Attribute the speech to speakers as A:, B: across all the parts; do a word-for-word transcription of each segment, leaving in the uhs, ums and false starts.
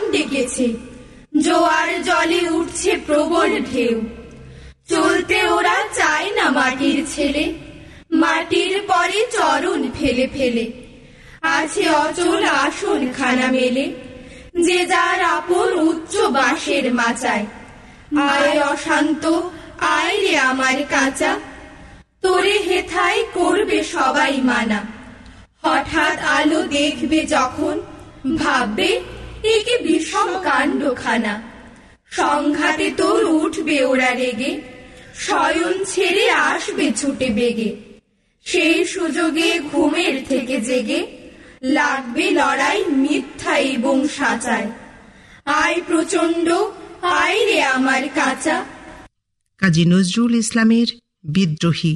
A: ডেকেছে, জোয়ার জলে উঠছে প্রবল ঢেউ। চলতে ওরা চায় না মাটির ছেলে, মাটির পরে চরণ ফেলে ফেলে। আছে অচল আসন খানা মেলে, যে যার আপন উচ্চ বাঁশের মাচায়। আয় অশান্ত, আয় রে আমার কাঁচা, তোরে হেথায় করবে সবাই মানা। হঠাৎ আলো দেখবে যখন, ভাববে একে বিষম কাণ্ডখানা। সংঘাতে তোর উঠবে ওরা রেগে, শয়ন ছেড়ে আসবে ছুটে বেগে। সেই সুযোগে ঘুমের থেকে জেগে লাগবে লড়াই মিথ্যা এবং সাচায়। আয় প্রচন্ড, আয় রে আমার কাঁচা।
B: কাজী নজরুল ইসলামের বিদ্রোহী।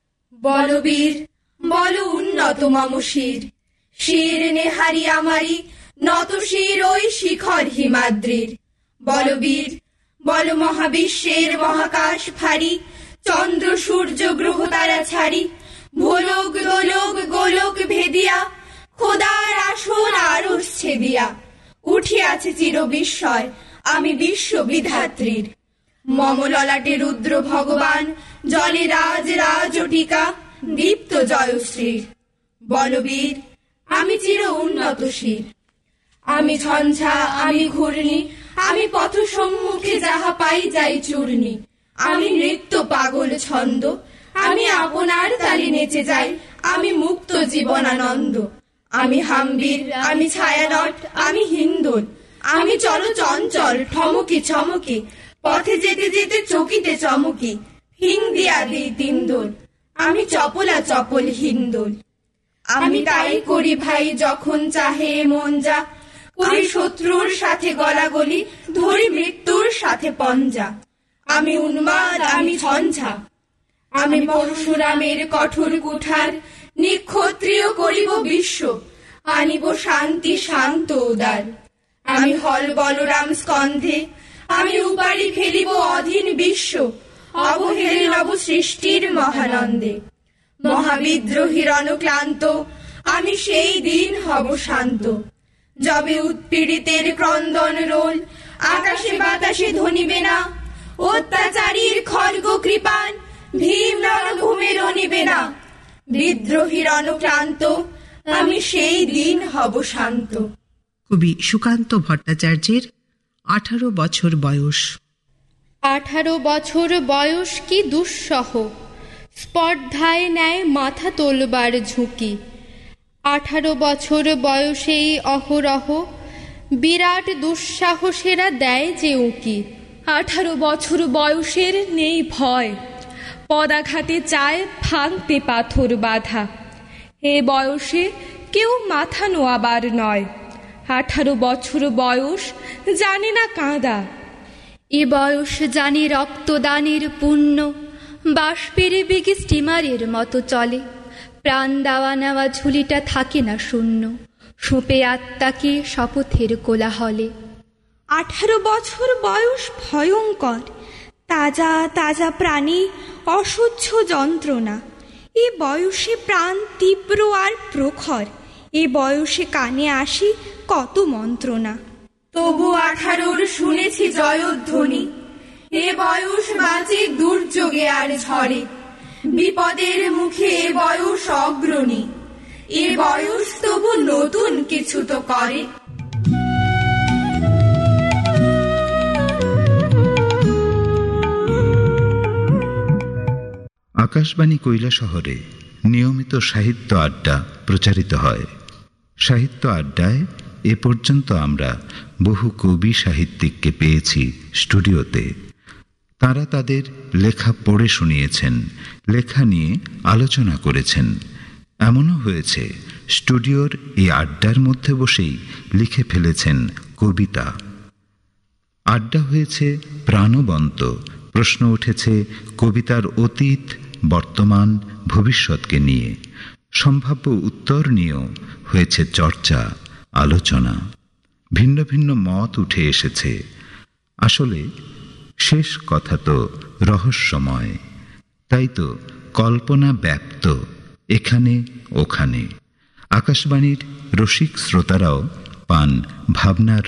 A: বলবীর বল উন্নত মম শির, শির নেহারি আমারি নত শির ওই শিখর হিমাদ্রির। বলবীর বল মহাবিশ্বের মহাকাশ ফারি, চন্দ্র সূর্য গ্রহ তারা ছাড়ি। ভোলক দোলক গোলক ভেদিয়া, খোদার আসন আরশ ছেদিয়া। উঠিয়াছে চির বিস্ময় আমি বিশ্ব বিধাত্রীর। মম ললাটে রুদ্র ভগবান, জলে রাজ রাজটিকা দীপ্ত জয়শ্রীর। বলবীর আমি চির উন্নত শির, আমি ঝঞ্ঝা আমি ঘূর্ণি, আমি পথ সম্মুখে যাহা পাই যাই চূর্ণি। আমি নৃত্য পাগল ছন্দ, আমি আপনার তালে নেচে যাই, আমি মুক্ত জীবনানন্দ। আমি হাম্বির আমি ছায়ানট আমি হিন্দোল, আমি চল চঞ্চল ঠমকি ছমকি। পথে যেতে যেতে চকিতে চমকি, হিং দিয়া দিই তিনদোল। আমি চপলা চপল হিন্দোল। আমি তাই করি ভাই যখন চাহে মন যা, করি শত্রুর সাথে গলাগলি, ধরি মৃত্যুর সাথে পঞ্জা। আমি উন্মাদ আমি ঝঞ্ঝা, আমি পরশুরামের কঠোর কুঠার। নিক্ষত্রিয় করিব বিশ্ব, আনিব শান্তি শান্ত উদার। আমি হল বলরাম স্কন্ধে, আমি উপাড়ি ফেলিব অধীন বিশ্ব। অবহেলে নব সৃষ্টির মহানন্দে। মহাবিদ্রোহীর অনুক্লান্ত, আমি সেই দিন হব শান্ত। যবে উৎপীড়িতের ক্রন্দন রোল, আকাশে বাতাসে ধ্বনিবে না। অত্যাচারীর খড়গ কৃপান, ভীম রণভূমে রনিবে না। বিদ্রোহীর অনুক্লান্ত, আমি সেই দিন হব শান্ত।
B: কবি সুকান্ত ভট্টাচার্যের আঠারো বছর বয়স।
C: আঠারো বছর বয়স কি দুঃসহ, স্পর্ধায় নেয় মাথা তোলবার ঝুঁকি। আঠারো বছর বয়সেই অহরহ বিরাট দুঃসাহসেরা দেয় যে উঁকি।
D: আঠারো বছর বয়সের নেই ভয়, পদাঘাতে চায় ভাঙতে পাথর বাঁধা। এ বয়সে কেউ মাথা নোয়াবার নয়, আঠারো বছর বয়স জানে না কাঁদা।
E: এ বয়স জানে রক্তদানের পুণ্য, বাষ্পের বেগে স্টিমারের মতো চলে। প্রাণ দেওয়া নেওয়া ঝুলিটা থাকে না শূন্য, সঁপে আত্মাকে শপথের কোলাহলে।
F: আঠারো বছর বয়স ভয়ঙ্কর, তাজা তাজা প্রাণী অসহ্য যন্ত্রণা। এ বয়সে প্রাণ তীব্র আর প্রখর, এ বয়সে কানে আসি কত মন্ত্রণা।
A: তবু আঠারোর শুনেছি জয়ধ্বনি, এ বয়স বাঁচে দুর্যোগে আর ঝড়ে। বিপদের মুখে এ বয়স অগ্রণী, এ বয়স তবু নতুন কিছু তো করে।
G: আকাশবাণী কৈলাসহরে নিয়মিত সাহিত্য আড্ডা প্রচারিত হয়। সাহিত্য আড্ডায় এ পর্যন্ত আমরা বহু কবি সাহিত্যিককে পেয়েছি স্টুডিওতে। তারা তাদের লেখা পড়ে শুনিয়েছেন, লেখা নিয়ে আলোচনা করেছেন। এমনও হয়েছে স্টুডিওর এই আড্ডার মধ্যে বসেই লিখে ফেলেছেন কবিতা। আড্ডা হয়েছে প্রাণবন্ত, প্রশ্ন উঠেছে কবিতার অতীত, বর্তমান, ভবিষ্যৎকে নিয়ে। সম্ভাব্য উত্তর নিয়েও হয়েছে চর্চা, আলোচনা। ভিন্ন ভিন্ন মত উঠে এসেছে। আসলে শেষ কথা তো রহস্যময়, তাই তো কল্পনা ব্যাপ্ত এখানে ওখানে। আকাশবাণীর রসিক শ্রোতারাও পান ভাবনার